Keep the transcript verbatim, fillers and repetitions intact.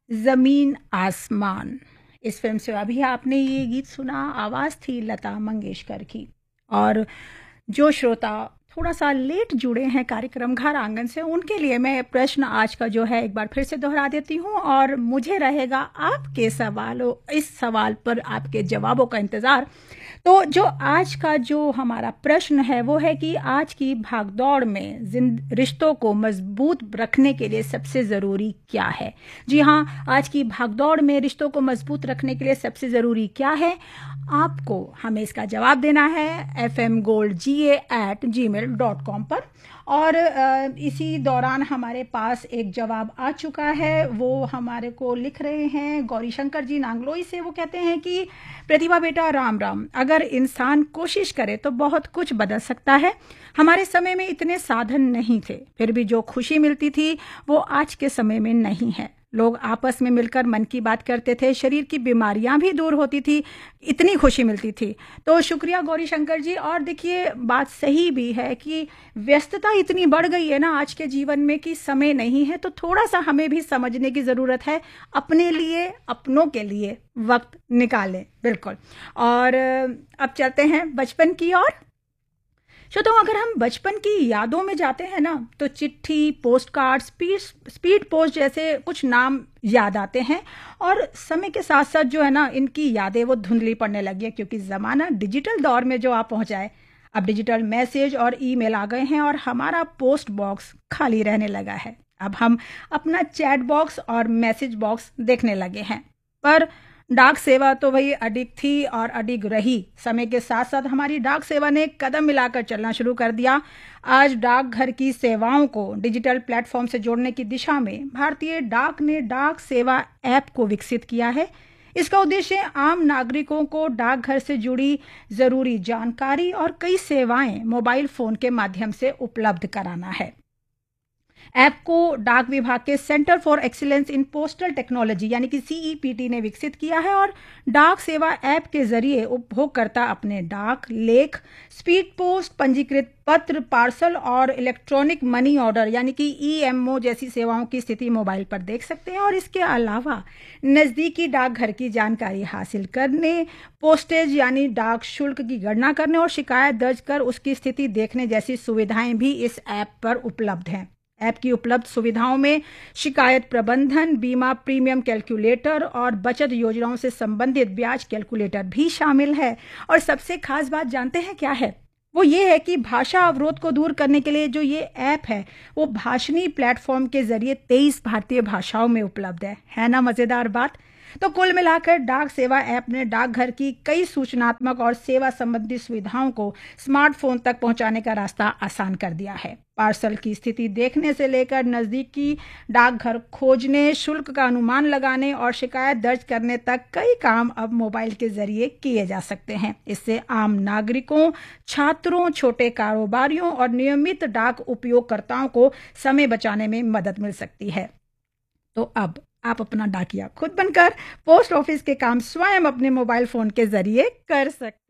ज़मीन आसमान। इस फ़िल्म से अभी आपने ये गीत सुना, आवाज़ थी लता मंगेशकर की। और जो श्रोता थोड़ा-सा लेट जुड़े हैं कार्यक्रम घर आंगन से, उनके लिए मैं प्रश्न आज का जो है एक बार फिर से दोहरा देती हूँ और मुझे रहेगा आपके सवालों इस सवाल पर आपके जवाबों का इंतज़ार। तो जो आज का जो हमारा प्रश्न है वो है कि आज की भागदौड़ में जिन रिश्तों को मजबूत रखने के लिए सबसे ज़रूरी क्या है? जी हाँ, आज की भागदौड़ में रिश्तों को मजबूत रखने के लिए सबसे ज़रूरी क्या है? आपको हमें इसका जवाब देना है एफ एम गोल्ड जी ए एट जी मेल डॉट कॉम पर। और अ, इसी दौरान हमारे पास एक जवाब आ चुका है। वो हमारे को लिख रहे हैं गौरी शंकर जी नांगलोई से। वो कहते हैं कि प्रतिभा बेटा राम राम, अगर इंसान कोशिश करे तो बहुत कुछ बदल सकता है। हमारे समय में इतने साधन नहीं थे, फिर भी जो खुशी मिलती थी वो आज के समय में नहीं है। लोग आपस में मिलकर मन की बात करते थे, शरीर की बीमारियां भी दूर होती थी, इतनी खुशी मिलती थी। तो शुक्रिया गौरी शंकर जी। और देखिए, बात सही भी है कि व्यस्तता इतनी बढ़ गई है ना आज के जीवन में कि समय नहीं है। तो थोड़ा सा हमें भी समझने की ज़रूरत है, अपने लिए, अपनों के लिए वक्त निकालें। बिल्कुल। और अब चलते हैं बचपन की ओर। श्रोताओ, अगर हम बचपन की यादों में जाते हैं ना, तो चिट्ठी, post card, speed speed post जैसे कुछ नाम याद आते हैं। और समय के साथ साथ जो है ना, इनकी यादें वो धुंधली पड़ने लगी है, क्योंकि ज़माना डिजिटल दौर में जो आप पहुंचा है। अब डिजिटल मैसेज और ईमेल आ गए हैं और हमारा पोस्ट बॉक्स खाली रहने लगा है। अब हम अपना चैट बॉक्स और मैसेज बॉक्स देखने लगे हैं। पर डाक सेवा तो वही अडिग थी और अडिग रही। समय के साथ साथ हमारी डाक सेवा ने कदम मिलाकर चलना शुरू कर दिया। आज डाकघर की सेवाओं को डिजिटल प्लेटफॉर्म से जोड़ने की दिशा में भारतीय डाक ने डाक सेवा ऐप को विकसित किया है। इसका उद्देश्य आम नागरिकों को डाकघर से जुड़ी जरूरी जानकारी और कई सेवाएं मोबाइल फोन के माध्यम से उपलब्ध कराना है। ऐप को डाक विभाग के centre for excellence in postal technology यानी कि सी ई पी टी ने विकसित किया है। और डाक सेवा ऐप के जरिए उपभोगकर्ता अपने डाक लेख, स्पीड पोस्ट, पंजीकृत पत्र, पार्सल और इलेक्ट्रॉनिक मनी ऑर्डर यानी कि ई एम ओ जैसी सेवाओं की स्थिति मोबाइल पर देख सकते हैं। और इसके अलावा नज़दीकी डाकघर की जानकारी हासिल करने, पोस्टेज यानी डाक शुल्क की गणना करने और शिकायत दर्ज कर उसकी स्थिति देखने जैसी सुविधाएं भी इस ऐप पर उपलब्ध हैं। ऐप की उपलब्ध सुविधाओं में शिकायत प्रबंधन, बीमा प्रीमियम कैलकुलेटर और बचत योजनाओं से संबंधित ब्याज कैलकुलेटर भी शामिल है। और सबसे खास बात जानते हैं क्या है? वो ये है कि भाषा अवरोध को दूर करने के लिए जो ये ऐप है वो भाषणी प्लेटफॉर्म के जरिए तेईस भारतीय भाषाओं में उपलब्ध है। है ना मजेदार बात? तो कुल मिलाकर डाक सेवा ऐप ने डाकघर की कई सूचनात्मक और सेवा संबंधी सुविधाओं को स्मार्टफोन तक पहुंचाने का रास्ता आसान कर दिया है। पार्सल की स्थिति देखने से लेकर नजदीकी डाकघर खोजने, शुल्क का अनुमान लगाने और शिकायत दर्ज करने तक कई काम अब मोबाइल के जरिए किए जा सकते हैं। इससे आम नागरिकों, छात्रों, छोटे कारोबारियों और नियमित डाक उपयोगकर्ताओं को समय बचाने में मदद मिल सकती है। तो अब आप अपना डाकिया खुद बनकर पोस्ट ऑफिस के काम स्वयं अपने मोबाइल फोन के जरिए कर सकते